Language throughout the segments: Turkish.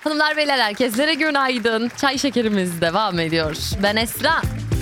Hanımlar beyler herkeslere günaydın. Çay şekerimiz devam ediyor. Ben Esra.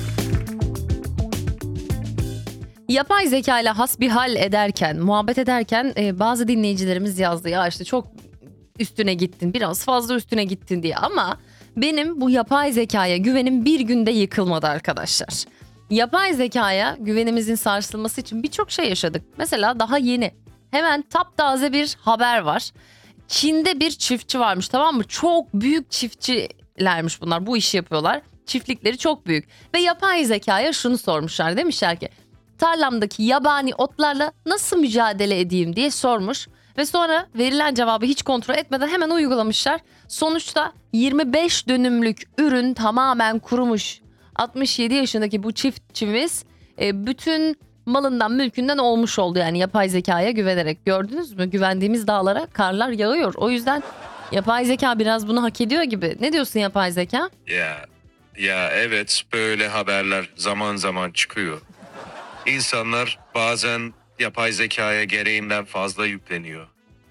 Yapay zeka ile hasbihal ederken, muhabbet ederken bazı dinleyicilerimiz yazdı. Ya işte çok üstüne gittin, biraz fazla üstüne gittin diye. Ama benim bu yapay zekaya güvenim bir günde yıkılmadı arkadaşlar. Yapay zekaya güvenimizin sarsılması için birçok şey yaşadık. Mesela daha yeni. Hemen taptaze bir haber var. Çin'de bir çiftçi varmış, tamam mı? Çok büyük çiftçilermiş bunlar. Bu işi yapıyorlar. Çiftlikleri çok büyük. Ve yapay zekaya şunu sormuşlar. Demişler ki tarlamdaki yabani otlarla nasıl mücadele edeyim diye sormuş. Ve sonra verilen cevabı hiç kontrol etmeden hemen uygulamışlar. Sonuçta 25 dönümlük ürün tamamen kurumuş. 67 yaşındaki bu çiftçimiz bütün malından mülkünden olmuş oldu, yani yapay zekaya güvenerek. Gördünüz mü? Güvendiğimiz dağlara karlar yağıyor. O yüzden yapay zeka biraz bunu hak ediyor gibi. Ne diyorsun yapay zeka? Ya evet, böyle haberler zaman zaman çıkıyor. İnsanlar bazen yapay zekaya gereğinden fazla yükleniyor.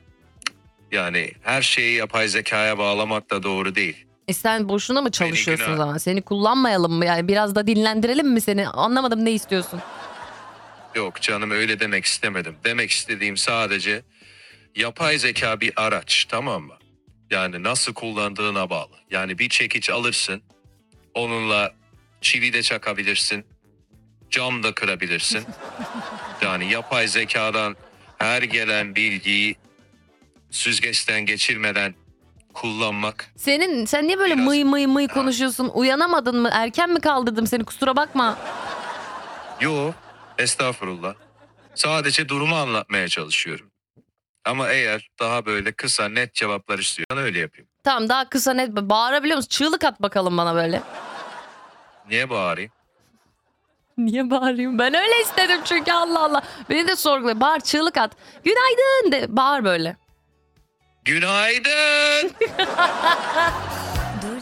Yani her şeyi yapay zekaya bağlamak da doğru değil. Sen boşuna mı çalışıyorsun o günah- zaman? Seni kullanmayalım mı? Yani biraz da dinlendirelim mi seni? Anlamadım, ne istiyorsun? Yok canım, öyle demek istemedim. Demek istediğim sadece yapay zeka bir araç, tamam mı? Yani nasıl kullandığına bağlı. Yani bir çekiç alırsın, onunla çivi de çakabilirsin, cam da kırabilirsin. Yani yapay zekadan her gelen bilgiyi süzgeçten geçirmeden kullanmak. Sen niye böyle Biraz- mıy mıy konuşuyorsun? Uyanamadın mı? Erken mi kaldırdım seni? Kusura bakma. Yo, estağfurullah. Sadece durumu anlatmaya çalışıyorum. Ama eğer daha böyle kısa net cevaplar istiyorsan öyle yapayım. Tamam, daha kısa net bağırabiliyor musun? Çığlık at bakalım bana böyle. Niye bağırayım? Niye bağırayım? Ben öyle istedim çünkü, Allah Allah. Beni de sorgula. Bağır, çığlık at. Günaydın de. Bağır böyle. Günaydın.